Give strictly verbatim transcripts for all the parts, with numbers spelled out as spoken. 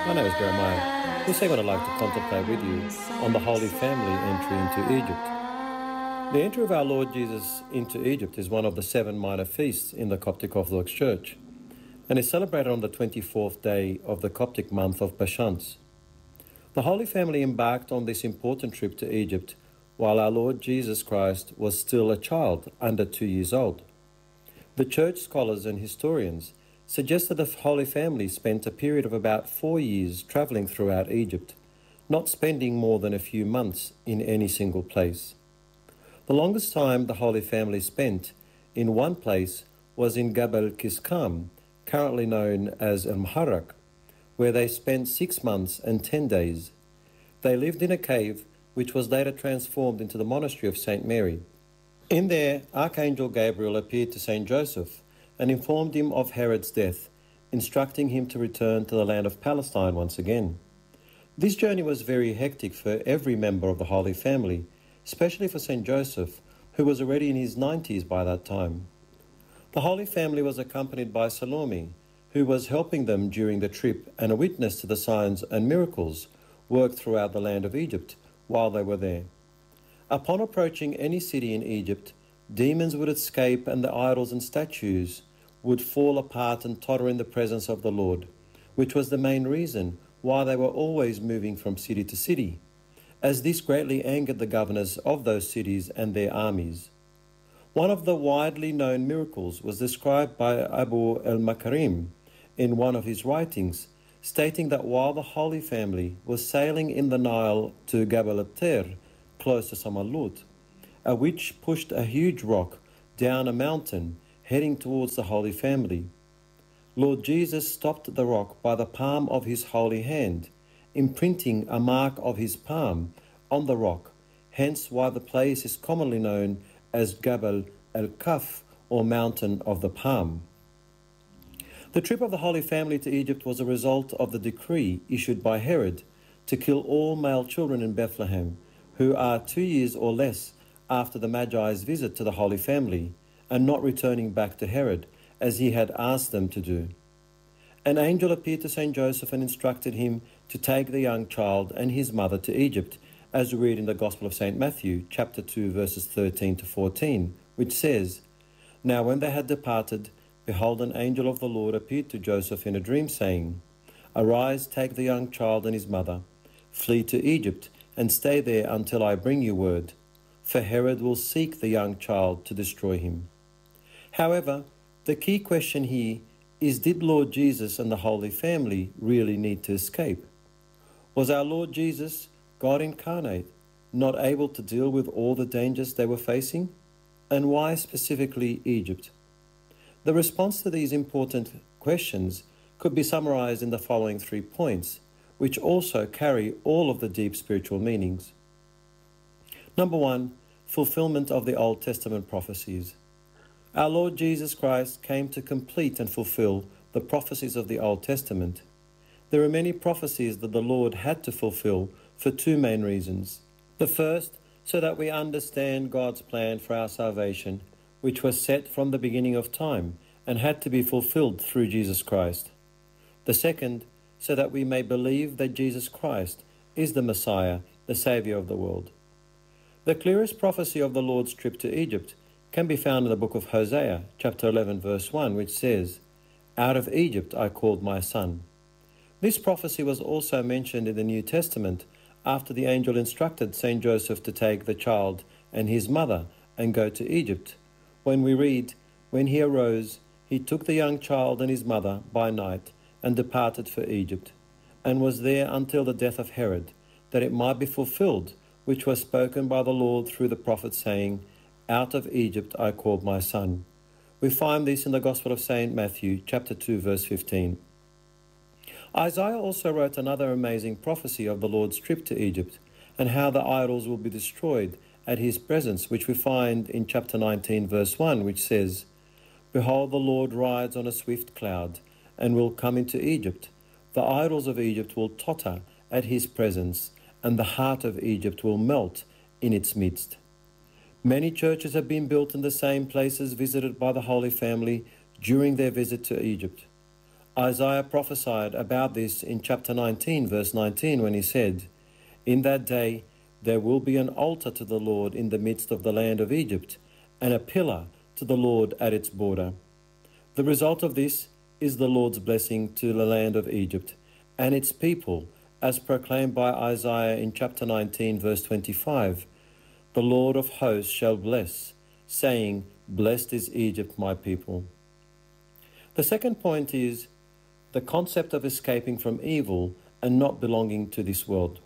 My name is Jeremiah. This segment I'd like to contemplate with you on the Holy Family entry into Egypt. The entry of our Lord Jesus into Egypt is one of the seven minor feasts in the Coptic Orthodox Church and is celebrated on the twenty-fourth day of the Coptic month of Pashans. The Holy Family embarked on this important trip to Egypt while our Lord Jesus Christ was still a child under two years old. The church scholars and historians suggest that the Holy Family spent a period of about four years travelling throughout Egypt, not spending more than a few months in any single place. The longest time the Holy Family spent in one place was in Gabal Kiskam, currently known as El Muharraq, where they spent six months and ten days. They lived in a cave which was later transformed into the monastery of Saint Mary. In there, Archangel Gabriel appeared to Saint Joseph and informed him of Herod's death, instructing him to return to the land of Palestine once again. This journey was very hectic for every member of the Holy Family, especially for Saint Joseph, who was already in his nineties by that time. The Holy Family was accompanied by Salome, who was helping them during the trip and a witness to the signs and miracles worked throughout the land of Egypt while they were there. Upon approaching any city in Egypt, demons would escape and the idols and statues would fall apart and totter in the presence of the Lord, which was the main reason why they were always moving from city to city, as this greatly angered the governors of those cities and their armies. One of the widely known miracles was described by Abu al-Makarim in one of his writings, stating that while the Holy Family was sailing in the Nile to Gabal al-Ter, close to Samalut, a witch pushed a huge rock down a mountain heading towards the Holy Family. Lord Jesus stopped the rock by the palm of his holy hand, imprinting a mark of his palm on the rock, hence why the place is commonly known as Gabal al-Kaf, or Mountain of the Palm. The trip of the Holy Family to Egypt was a result of the decree issued by Herod to kill all male children in Bethlehem who are two years or less after the Magi's visit to the Holy Family and not returning back to Herod, as he had asked them to do. An angel appeared to Saint Joseph and instructed him to take the young child and his mother to Egypt, as we read in the Gospel of Saint Matthew, chapter two, verses thirteen to fourteen, which says, "Now when they had departed, behold, an angel of the Lord appeared to Joseph in a dream, saying, Arise, take the young child and his mother, flee to Egypt, and stay there until I bring you word, for Herod will seek the young child to destroy him." However, the key question here is, did Lord Jesus and the Holy Family really need to escape? Was our Lord Jesus, God incarnate, not able to deal with all the dangers they were facing? And why specifically Egypt? The response to these important questions could be summarized in the following three points, which also carry all of the deep spiritual meanings. Number one, fulfillment of the Old Testament prophecies. Our Lord Jesus Christ came to complete and fulfill the prophecies of the Old Testament. There are many prophecies that the Lord had to fulfill for two main reasons. The first, so that we understand God's plan for our salvation, which was set from the beginning of time and had to be fulfilled through Jesus Christ. The second, so that we may believe that Jesus Christ is the Messiah, the Saviour of the world. The clearest prophecy of the Lord's trip to Egypt can be found in the book of Hosea, chapter eleven, verse one, which says, "Out of Egypt I called my son." This prophecy was also mentioned in the New Testament after the angel instructed Saint Joseph to take the child and his mother and go to Egypt, when we read, "When he arose, he took the young child and his mother by night and departed for Egypt, and was there until the death of Herod, that it might be fulfilled, which was spoken by the Lord through the prophet, saying, Out of Egypt I called my son." We find this in the Gospel of Saint Matthew, chapter two, verse fifteen. Isaiah also wrote another amazing prophecy of the Lord's trip to Egypt and how the idols will be destroyed at his presence, which we find in chapter nineteen, verse one, which says, "Behold, the Lord rides on a swift cloud, and will come into Egypt. The idols of Egypt will totter at his presence, and the heart of Egypt will melt in its midst." Many churches have been built in the same places visited by the Holy Family during their visit to Egypt. Isaiah prophesied about this in chapter nineteen, verse nineteen, when he said, "In that day there will be an altar to the Lord in the midst of the land of Egypt, and a pillar to the Lord at its border." The result of this is the Lord's blessing to the land of Egypt and its people, as proclaimed by Isaiah in chapter nineteen, verse twenty-five. "The Lord of hosts shall bless, saying, Blessed is Egypt, my people." The second point is the concept of escaping from evil and not belonging to this world.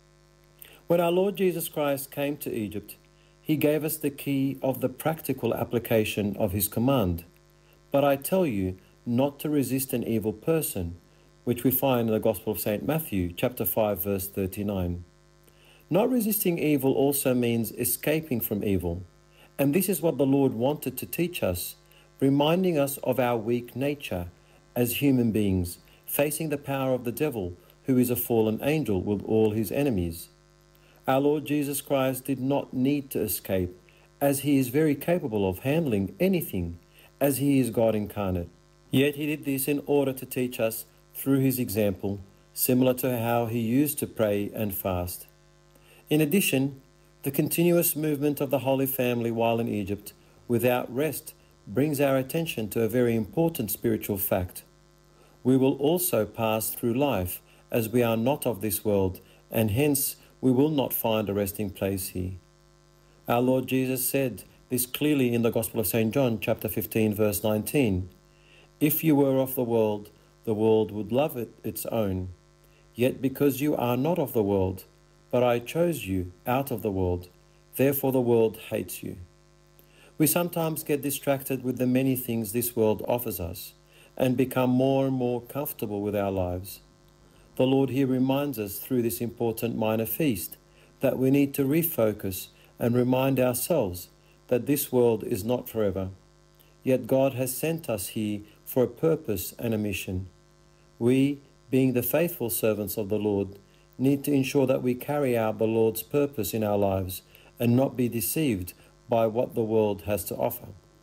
When our Lord Jesus Christ came to Egypt, he gave us the key of the practical application of his command. "But I tell you not to resist an evil person," which we find in the Gospel of Saint Matthew, chapter five, verse thirty-nine. Not resisting evil also means escaping from evil. And this is what the Lord wanted to teach us, reminding us of our weak nature as human beings, facing the power of the devil, who is a fallen angel with all his enemies. Our Lord Jesus Christ did not need to escape, as he is very capable of handling anything, as he is God incarnate. Yet he did this in order to teach us through his example, similar to how he used to pray and fast. In addition, the continuous movement of the Holy Family while in Egypt, without rest, brings our attention to a very important spiritual fact. We will also pass through life as we are not of this world, and hence we will not find a resting place here. Our Lord Jesus said this clearly in the Gospel of Saint John, chapter fifteen, verse nineteen. "If you were of the world, the world would love it its own. Yet because you are not of the world, but I chose you out of the world, therefore the world hates you." We sometimes get distracted with the many things this world offers us and become more and more comfortable with our lives. The Lord here reminds us through this important minor feast that we need to refocus and remind ourselves that this world is not forever. Yet God has sent us here for a purpose and a mission. We, being the faithful servants of the Lord, need to ensure that we carry out the Lord's purpose in our lives and not be deceived by what the world has to offer.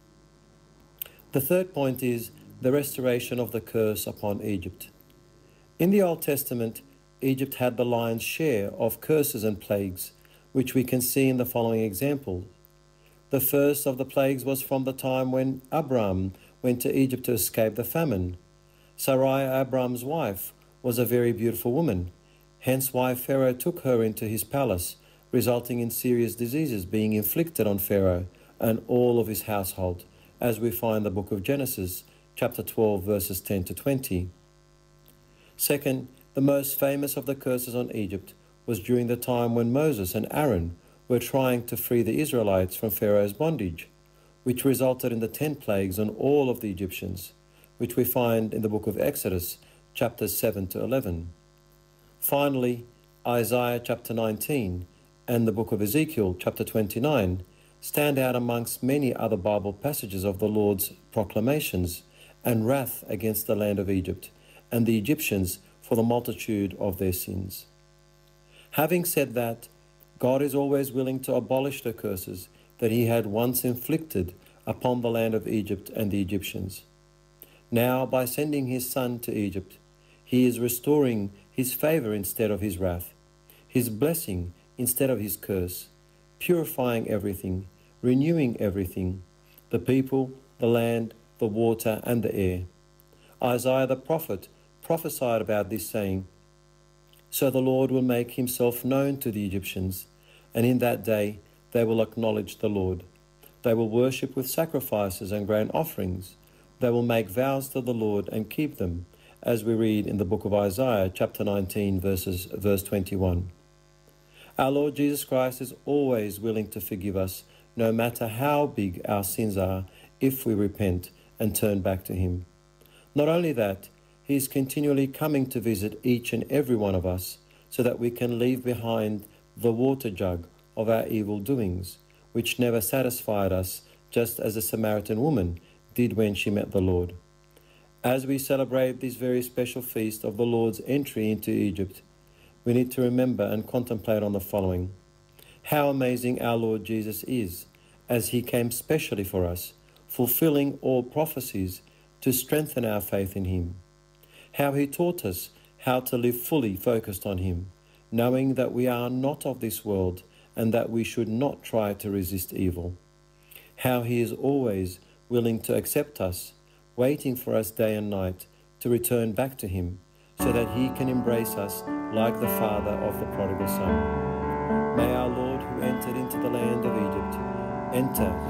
The third point is the restoration of the curse upon Egypt. In the Old Testament, Egypt had the lion's share of curses and plagues, which we can see in the following examples. The first of the plagues was from the time when Abram went to Egypt to escape the famine. Sarai, Abram's wife, was a very beautiful woman, hence why Pharaoh took her into his palace, resulting in serious diseases being inflicted on Pharaoh and all of his household, as we find in the book of Genesis, chapter twelve, verses ten to twenty. Second, the most famous of the curses on Egypt was during the time when Moses and Aaron were trying to free the Israelites from Pharaoh's bondage, which resulted in the ten plagues on all of the Egyptians, which we find in the book of Exodus, chapters seven to eleven. Finally, Isaiah chapter nineteen and the book of Ezekiel chapter twenty-nine stand out amongst many other Bible passages of the Lord's proclamations and wrath against the land of Egypt and the Egyptians for the multitude of their sins. Having said that, God is always willing to abolish the curses that he had once inflicted upon the land of Egypt and the Egyptians. Now, by sending his Son to Egypt, he is restoring his favor instead of his wrath, his blessing instead of his curse, purifying everything, renewing everything, the people, the land, the water, and the air. Isaiah the prophet prophesied about this, saying, "So the Lord will make himself known to the Egyptians, and in that day they will acknowledge the Lord. They will worship with sacrifices and grain offerings. They will make vows to the Lord and keep them," as we read in the book of Isaiah, chapter nineteen, verses, verse twenty-one. Our Lord Jesus Christ is always willing to forgive us, no matter how big our sins are, if we repent and turn back to him. Not only that, he is continually coming to visit each and every one of us so that we can leave behind the water jug of our evil doings, which never satisfied us, just as the Samaritan woman did when she met the Lord. As we celebrate this very special feast of the Lord's entry into Egypt, we need to remember and contemplate on the following. How amazing our Lord Jesus is, as he came specially for us, fulfilling all prophecies to strengthen our faith in him. how he taught us how to live fully focused on him, knowing that we are not of this world and that we should not try to resist evil. How he is always willing to accept us, waiting for us day and night to return back to him, so that he can embrace us like the father of the prodigal son. May our Lord, who entered into the land of Egypt, enter